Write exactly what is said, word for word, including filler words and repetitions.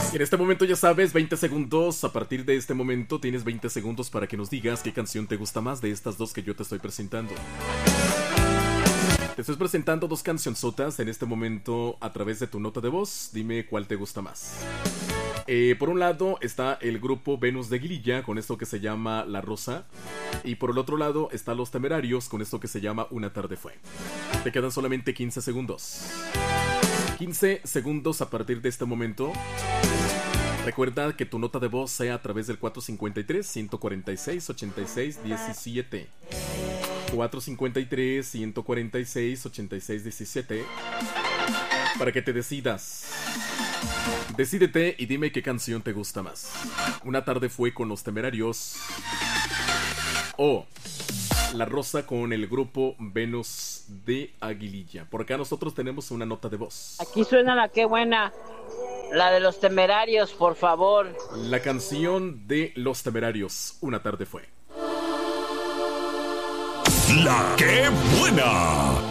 En este momento ya sabes, veinte segundos. A partir de este momento tienes veinte segundos para que nos digas qué canción te gusta más de estas dos que yo te estoy presentando. Te estoy presentando dos cancionzotas en este momento a través de tu nota de voz. Dime cuál te gusta más. Eh, por un lado está el grupo Venus de Aguililla con esto que se llama La Rosa. Y por el otro lado está Los Temerarios con esto que se llama Una Tarde Fue. Te quedan solamente quince segundos. quince segundos a partir de este momento. Recuerda que tu nota de voz sea a través del cuatro cinco tres, uno cuatro seis, ocho seis uno siete. cuatro cinco tres, uno cuatro seis, ocho seis uno siete. Para que te decidas. Decídete y dime qué canción te gusta más. Una Tarde Fue con Los Temerarios o La Rosa con el grupo Venus de Aguililla. Por acá nosotros tenemos una nota de voz. Aquí suena la Qué Buena, la de Los Temerarios, por favor. La canción de Los Temerarios, Una Tarde Fue. La Qué Buena.